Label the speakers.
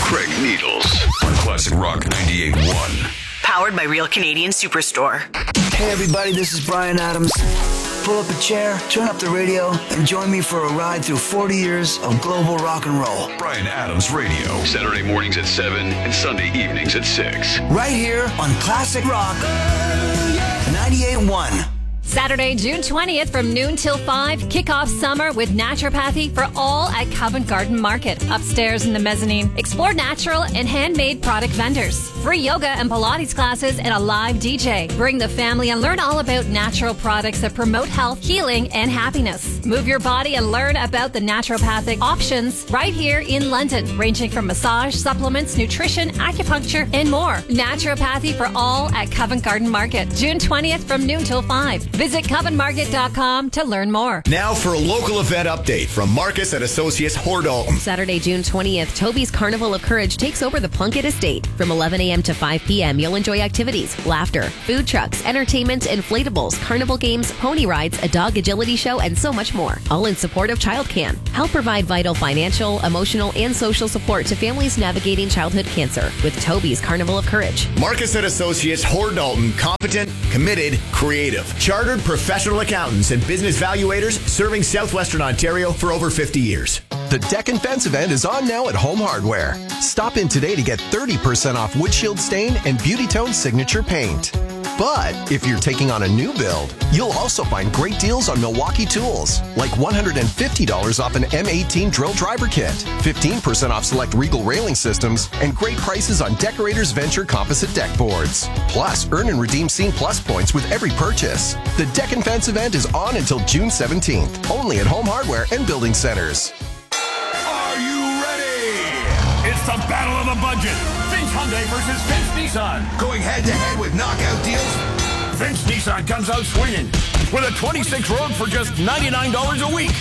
Speaker 1: Craig Needles on Classic Rock 98.1.
Speaker 2: Powered by Real Canadian Superstore.
Speaker 3: Hey everybody, this is Bryan Adams. Pull up a chair, turn up the radio, and join me for a ride through 40 years of global rock and roll.
Speaker 1: Bryan Adams Radio. Saturday mornings at 7 and Sunday evenings at 6.
Speaker 3: Right here on Classic Rock 98.1.
Speaker 4: Saturday, June 20th from noon till 5, kick off summer with naturopathy for all at Covent Garden Market. Upstairs in the mezzanine, explore natural and handmade product vendors, free yoga and Pilates classes, and a live DJ. Bring the family and learn all about natural products that promote health, healing, and happiness. Move your body and learn about the naturopathic options right here in London, ranging from massage, supplements, nutrition, acupuncture, and more. Naturopathy for all at Covent Garden Market, June 20th from noon till 5. Visit CoventMarket.com to learn more.
Speaker 5: Now for a local event update from Marcus and Associates Hordal.
Speaker 6: Saturday, June 20th, Toby's Carnival of Courage takes over the Plunkett Estate. From 11 a.m. to 5 p.m., you'll enjoy activities, laughter, food trucks, entertainment, inflatables, carnival games, pony rides, a dog agility show, and so much more. All in support of ChildCan. Help provide vital financial, emotional, and social support to families navigating childhood cancer with Toby's Carnival of Courage.
Speaker 5: Marcus and Associates Hordalton, competent, committed, creative. Chartered professional accountants and business valuators serving Southwestern Ontario for over 50 years.
Speaker 7: The Deck and Fence event is on now at Home Hardware. Stop in today to get 30% off Woodshield Stain and Beauty Tone Signature Paint. But if you're taking on a new build, you'll also find great deals on Milwaukee tools, like $150 off an M18 drill driver kit, 15% off select Regal railing systems, and great prices on Decorators Venture composite deck boards. Plus, earn and redeem Scene Plus points with every purchase. The Deck and Fence event is on until June 17th, only at Home Hardware and Building Centers.
Speaker 8: Are you ready? It's the battle of the budget. Finch Hyundai versus Finch Nissan.
Speaker 9: Going head-to-head with knockout deals?
Speaker 8: Finch Nissan comes out swinging with a 26 Rogue for just $99 a week.